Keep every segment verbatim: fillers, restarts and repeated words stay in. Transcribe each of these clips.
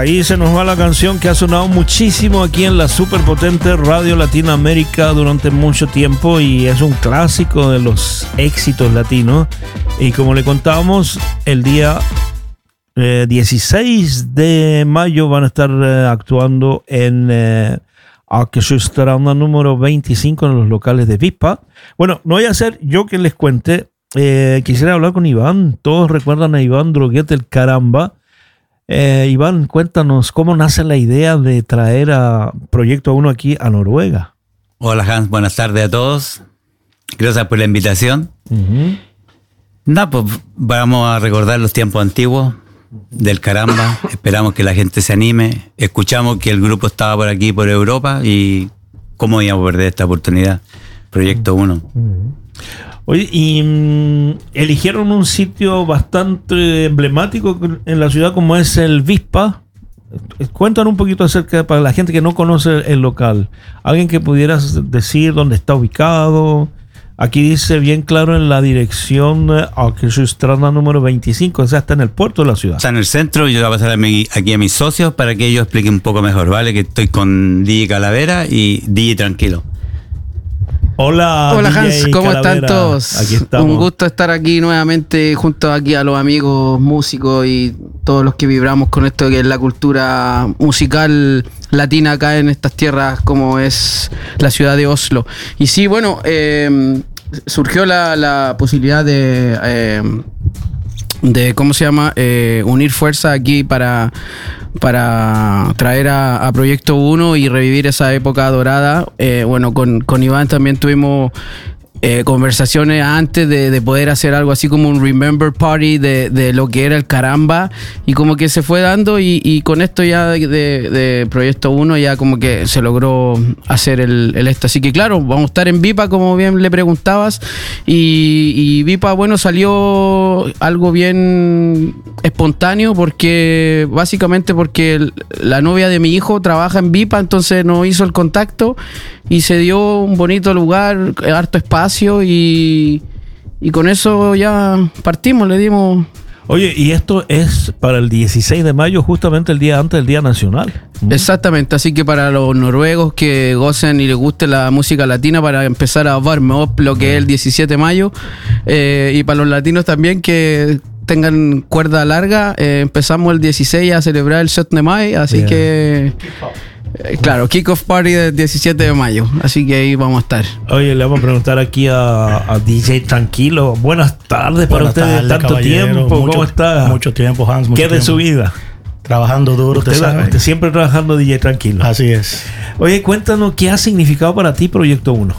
Ahí se nos va la canción que ha sonado muchísimo aquí en la superpotente Radio Latinoamérica durante mucho tiempo y es un clásico de los éxitos latinos. Y como le contábamos, el día eh, dieciséis de mayo van a estar eh, actuando en eh, Orquestra número veinticinco en los locales de Vispa. Bueno, no voy a hacer yo que les cuente. Eh, quisiera hablar con Iván. Todos recuerdan a Iván Droguet, el Caramba. Eh, Iván, cuéntanos cómo nace la idea de traer a Proyecto uno aquí a Noruega. Hola Hans, buenas tardes a todos. Gracias por la invitación. Uh-huh. No, pues vamos a recordar los tiempos antiguos del Caramba. Esperamos que la gente se anime. Escuchamos que el grupo estaba por aquí, por Europa, y cómo íbamos a perder esta oportunidad. Proyecto uno. Uh-huh. Oye, y mmm, eligieron un sitio bastante emblemático en la ciudad como es el Vispa. Cuéntanos un poquito acerca, para la gente que no conoce el local. Alguien que pudieras decir dónde está ubicado. Aquí dice bien claro en la dirección Orquestra número veinticinco, o sea, está en el puerto de la ciudad. Está en el centro. Yo voy a pasar a mi, aquí a mis socios para que ellos expliquen un poco mejor, ¿vale? Que estoy con D J Calavera y D J Tranquilo. Hola, Hola D J Hans, ¿cómo Calavera? están todos? Aquí estamos. Un gusto estar aquí nuevamente junto aquí a los amigos músicos y todos los que vibramos con esto que es la cultura musical latina acá en estas tierras como es la ciudad de Oslo. Y sí, bueno, eh, surgió la, la posibilidad de... Eh, de cómo se llama eh, unir fuerzas aquí para, para traer a, a Proyecto uno y revivir esa época dorada. Eh, bueno, con, con Iván también tuvimos eh, conversaciones antes de, de poder hacer algo así como un Remember Party de, de lo que era el Caramba, y como que se fue dando y, y con esto ya de, de, de Proyecto uno ya como que se logró hacer el, el esto. Así que claro, vamos a estar en Vipa como bien le preguntabas, y, y Vipa, bueno, salió algo bien espontáneo porque básicamente porque el, la novia de mi hijo trabaja en Vipa, entonces nos hizo el contacto y se dio un bonito lugar, harto espacio, y, y con eso ya partimos, le dimos. Oye, y esto es para el dieciséis de mayo, justamente el día antes del Día Nacional. Exactamente, así que para los noruegos que gocen y les guste la música latina, para empezar a warm up lo que es el diecisiete de mayo, eh, y para los latinos también que tengan cuerda larga, eh, empezamos el dieciséis a celebrar el siete de mayo, así yeah. que... Eh, claro, Kick-Off Party del diecisiete de mayo, así que ahí vamos a estar. Oye, le vamos a preguntar aquí a, a D J Tranquilo. Buenas tardes para Buenas ustedes, tardes, tanto caballero. tiempo, Mucho, ¿cómo está? Mucho tiempo, Hans. Mucho ¿Qué tiempo. de su vida? Trabajando duro, usted, usted sabe. Usted siempre trabajando, D J Tranquilo. Así es. Oye, cuéntanos, ¿qué ha significado para ti Proyecto uno?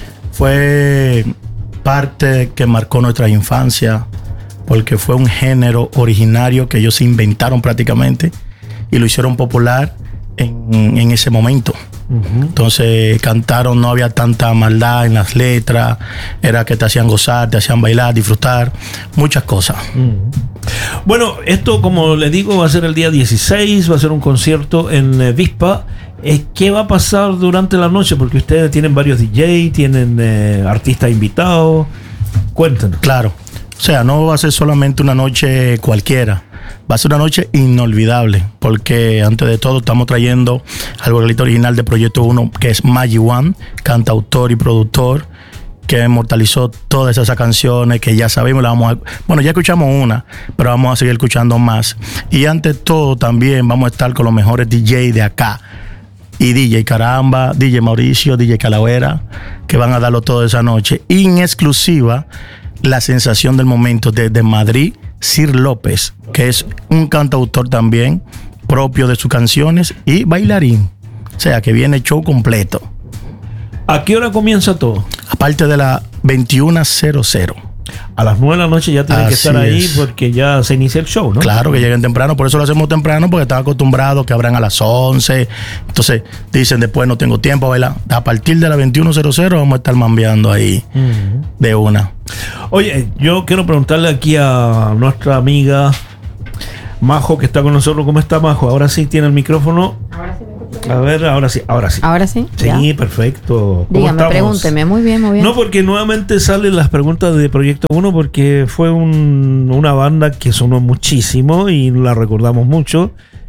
Fue parte que marcó nuestra infancia, porque fue un género originario que ellos se inventaron prácticamente y lo hicieron popular En, en ese momento. Uh-huh. Entonces cantaron, no había tanta maldad en las letras, era que te hacían gozar, te hacían bailar, disfrutar, muchas cosas. Uh-huh. Bueno, esto, como les digo, va a ser el día dieciséis, va a ser un concierto en eh, Vispa. Eh, ¿Qué va a pasar durante la noche? Porque ustedes tienen varios D J, tienen eh, artistas invitados. Cuéntanos. Claro, o sea, no va a ser solamente una noche cualquiera. Va a ser una noche inolvidable, porque antes de todo estamos trayendo al vocalista original de Proyecto uno, que es Maggie One, cantautor y productor, que inmortalizó todas esas canciones que ya sabemos. La vamos a, bueno, ya escuchamos una, pero vamos a seguir escuchando más. Y ante todo también vamos a estar con los mejores D J de acá. Y D J Caramba, D J Mauricio, D J Calavera, que van a darlo todo esa noche. Y en exclusiva, la sensación del momento desde Madrid, Sir López, que es un cantautor también propio de sus canciones y bailarín. O sea, que viene show completo. ¿A qué hora comienza todo? Aparte de las veintiuna cero cero. A las nueve de la noche ya tienen Así que estar ahí es. porque ya se inicia el show, ¿no? Claro, que lleguen temprano, por eso lo hacemos temprano, porque están acostumbrados que abran a las once. Entonces dicen después no tengo tiempo a bailar. A partir de las veintiuna cero cero vamos a estar mambeando ahí uh-huh. de una. Oye, yo quiero preguntarle aquí a nuestra amiga Majo, que está con nosotros. ¿Cómo está, Majo? Ahora sí tiene el micrófono. Ahora sí me escucho. A ver, ahora sí, ahora sí. ¿Ahora sí? Sí, ¿Ya? perfecto. Dígame, pregúnteme. Muy bien, muy bien. No, porque nuevamente salen las preguntas de Proyecto uno, porque fue un, una banda que sonó muchísimo y la recordamos mucho.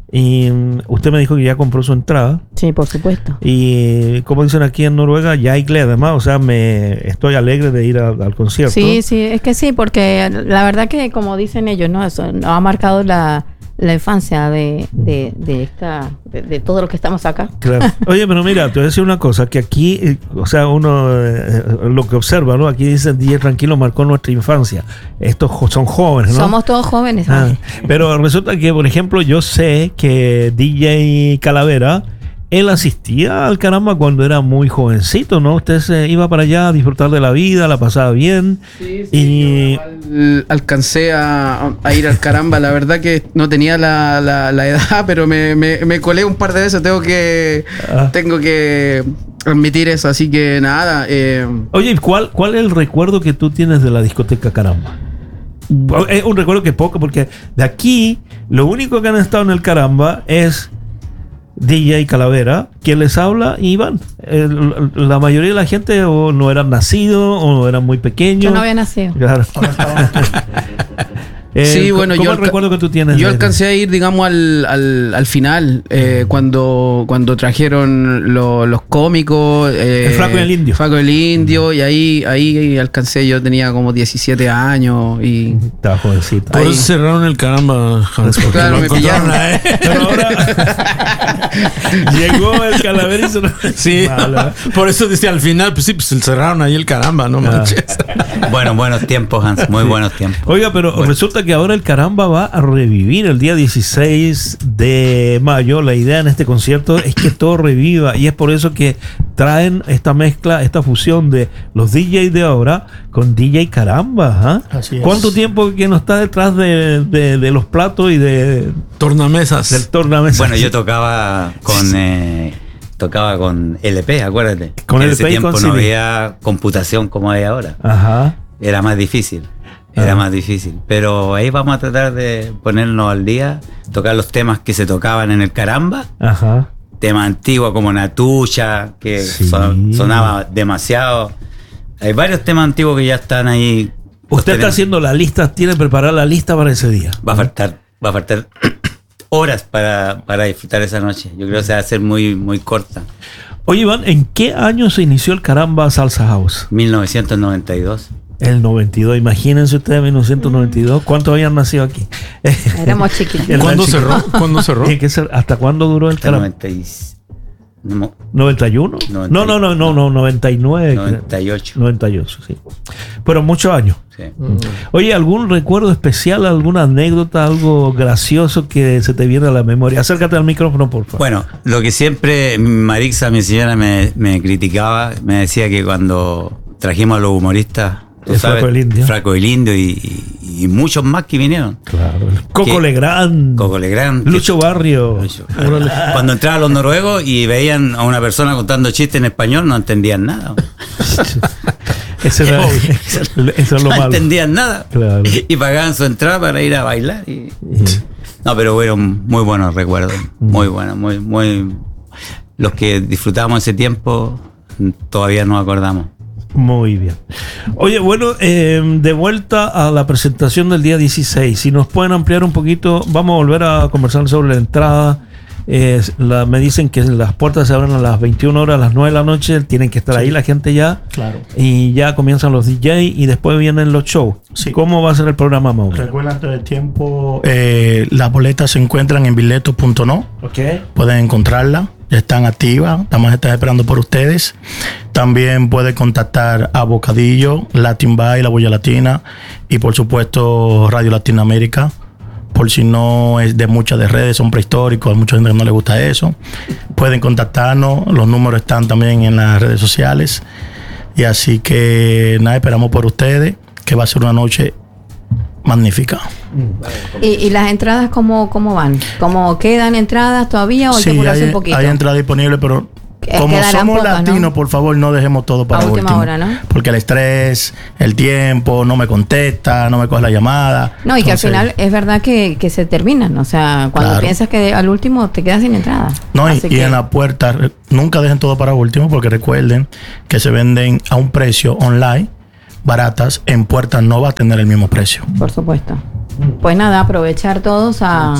Y um, usted me dijo que ya compró su entrada. Sí, por supuesto. Y como dicen aquí en Noruega, ya hay glede, además, o sea, me estoy alegre de ir a, al concierto. Sí, sí, es que sí, porque la verdad que como dicen ellos, ¿no? Eso ha marcado la, la infancia de, de, de esta de, de todo lo que estamos acá. Claro. Oye, pero mira, te voy a decir una cosa, que aquí, eh, o sea, uno eh, lo que observa, ¿no? Aquí dicen D J Tranquilo marcó nuestra infancia. Estos jo- son jóvenes, ¿no? Somos todos jóvenes. Ah, pero resulta que, por ejemplo, yo sé que D J Calavera, él asistía al Caramba cuando era muy jovencito, ¿no? Usted se iba para allá a disfrutar de la vida, la pasaba bien. Sí, sí, y yo igual alcancé a, a ir al Caramba. La verdad que no tenía la, la, la edad, pero me, me, me colé un par de veces. Tengo que, Ah. tengo que admitir eso. Así que nada. Eh, Oye, ¿cuál, ¿cuál es el recuerdo que tú tienes de la discoteca Caramba? Es un recuerdo que poco, porque de aquí lo único que han estado en el Caramba es D J Calavera, quien les habla, y Iván. El- la mayoría de la gente o no eran nacidos o eran muy pequeños. Yo no había nacido. Claro. Eh, Sí, bueno, ¿cómo yo el alca- recuerdo que tú tienes? Yo de- alcancé a ir, digamos, al, al, al final, eh, cuando, cuando trajeron lo- los cómicos. eh, El Flaco y el Indio. Flaco y el Indio, y ahí, ahí alcancé, yo tenía como diecisiete años y... Estaba jovencito. Por Ahí. eso cerraron el Caramba, Hans, porque Claro, lo me encontraron pillaron. a él. Pero ahora llegó el Calavera y se lo- Sí, Malo, ¿eh? por eso decía al final, pues sí, pues cerraron ahí el Caramba, no manches. Bueno, buenos tiempos, Hans, muy buenos tiempos. Oiga, pero Bueno. resulta que ahora el Caramba va a revivir el día dieciséis de mayo. La idea en este concierto es que todo reviva, y es por eso que traen esta mezcla, esta fusión de los D Js de ahora con D J Caramba. ¿Ah? Así es. ¿Cuánto tiempo que no está detrás de, de- de los platos y de, Tornamesas. del tornamesa? Bueno, yo tocaba con eh, tocaba con L P, acuérdate. Con en L P ese y tiempo con no C D. había computación como hay ahora. Ajá. Era más difícil. Era Ah. más difícil. Pero ahí vamos a tratar de ponernos al día, tocar los temas que se tocaban en el Caramba. Ajá. Temas antiguos como Natucha, que Sí. son- sonaba demasiado. Hay varios temas antiguos que ya están ahí. Los Usted está tenemos. haciendo la lista, tiene preparada la lista para ese día. Va a faltar, va a faltar horas para, para disfrutar esa noche. Yo creo que se va a hacer muy, muy corta. Oye, Iván, ¿en qué año se inició el Caramba Salsa House? mil novecientos noventa y dos. El noventa y dos. Imagínense ustedes, mil novecientos noventa y dos. ¿Cuántos habían nacido aquí? Éramos chiquitos. El ¿Cuándo más chico. cerró? ¿Cuándo cerró? Tiene que ser- ¿Hasta cuándo duró el Hasta Caramba? noventa y, no, ¿noventa y uno? noventa No, no, no, no, no, noventa y nueve. noventa y ocho. noventa y ocho, sí. Pero muchos años. Sí. Oye, ¿algún recuerdo especial, alguna anécdota, algo gracioso que se te viene a la memoria? Acércate al micrófono, por favor. Bueno, lo que siempre Marixa, mi señora, me, me criticaba, me decía que cuando trajimos a los humoristas, tú El sabes, Flaco del Indio. Flaco del Indio y, y- y muchos más que vinieron. Claro. Coco ¿Qué? Legrand. Coco Legrand. que- Lucho Barrio. Lucho. Cuando entraban los noruegos y veían a una persona contando chistes en español, no entendían nada. Ese era- eso es lo No malo. entendían nada. Claro. Y pagaban su entrada para ir a bailar. y- No, pero fueron muy buenos recuerdos. Muy buenos, muy, muy. Los que disfrutamos ese tiempo todavía nos acordamos. Muy bien. Oye, bueno, eh, de vuelta a la presentación del día dieciséis. Si nos pueden ampliar un poquito, vamos a volver a conversar sobre la entrada. Eh, la- me dicen que las puertas se abren a las veintiuna horas, a las nueve de la noche. Tienen que estar ahí la gente ya. Claro. Y ya comienzan los D J y después vienen los shows. Sí. ¿Cómo va a ser el programa, Mauro? Recuerda antes del tiempo, eh, las boletas se encuentran en biletos punto no. Ok. Pueden encontrarla, ya están activas, estamos están esperando por ustedes. También puede contactar a Bocadillo, Latin Bay, La Boya Latina y por supuesto Radio Latinoamérica. Por si no es de muchas de redes, son prehistóricos, a mucha gente que no le gusta eso. Pueden contactarnos, los números están también en las redes sociales. Y así que nada, esperamos por ustedes, que va a ser una noche magnífica. ¿Y, y las entradas cómo, cómo van? ¿Cómo quedan entradas todavía o hay que Sí, apurarse hay, un poquito? hay entrada disponible, pero Que- como quedarán somos pocas, ¿no? latinos, por favor, no dejemos todo para A última último. hora, ¿no? Porque el estrés, el tiempo, no me contesta, no me coge la llamada. No, y que al Entonces, final es verdad que, que se terminan. O sea, cuando Claro. piensas que al último te quedas sin entrada. No, y, Así y que- en la puerta, re- nunca dejen todo para último, porque recuerden que se venden a un precio online, baratas, en puertas no va a tener el mismo precio. Por supuesto. Pues nada, aprovechar todos a,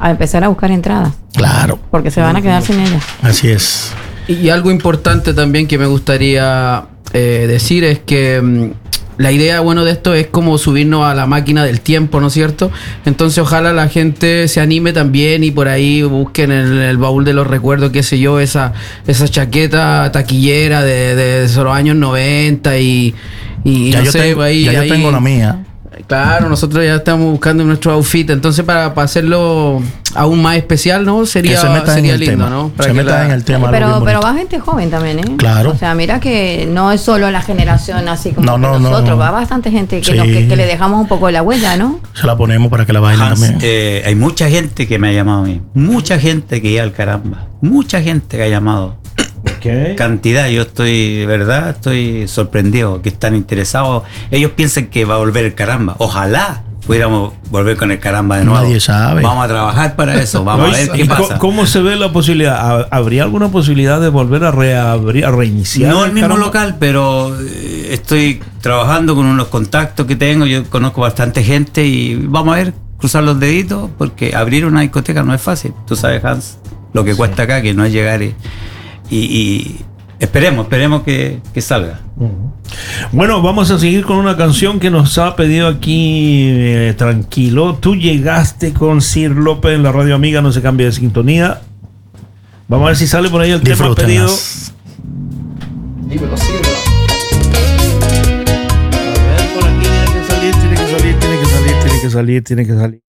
a empezar a buscar entradas, Claro, porque se van a quedar sin ellas. así es. Y algo importante también que me gustaría eh, decir es que mm, la idea, bueno, de esto es como subirnos a la máquina del tiempo, ¿no es cierto? Entonces ojalá la gente se anime también y por ahí busquen en el baúl de los recuerdos, qué sé yo, esa, esa chaqueta taquillera de, de esos años noventa y, y Ya, no yo, sé, tengo, ahí, ya yo ahí- tengo la mía. Claro, nosotros ya estamos buscando nuestro outfit, entonces para, para hacerlo aún más especial, ¿no? Sería, Que se metan en sería el lindo, tema. ¿no? Para Se que metan la- en el tema. algo Pero, bien pero bonito. va gente joven también, ¿eh? Claro. O sea, mira que no es solo la generación así como No, que no, no, nosotros, no. va bastante gente que, Sí. nos- que, que le dejamos un poco de la huella, ¿no? Se la ponemos para que la bailen Hans, también. eh, hay mucha gente que me ha llamado a mí. Mucha gente que iba al caramba. Mucha gente que ha llamado. ¿Qué? Cantidad, yo estoy, de verdad, estoy sorprendido que están interesados. Ellos piensan que va a volver el caramba. Ojalá pudiéramos volver con el caramba de nuevo. Nadie sabe. Vamos a trabajar para eso. Vamos a ver qué ¿Y co- pasa. ¿Cómo se ve la posibilidad? ¿Ha- ¿Habría alguna posibilidad de volver a, reabrir, a reiniciar? No el mismo caramba? local, pero eh, estoy trabajando con unos contactos que tengo. Yo conozco bastante gente y vamos a ver, cruzar los deditos, porque abrir una discoteca no es fácil. Tú sabes, Hans, lo que cuesta acá, que no es llegar y, y, y esperemos, esperemos que, que salga. Bueno, vamos a seguir con una canción que nos ha pedido aquí eh, Tranquilo. Tú llegaste con Sir López en la radio amiga, no se cambia de sintonía. Vamos a ver si sale por ahí el tema pedido. Disfrútenlas. Dímelo, Silva. A ver, por aquí tiene que salir, tiene que salir, tiene que salir, tiene que salir, tiene que salir.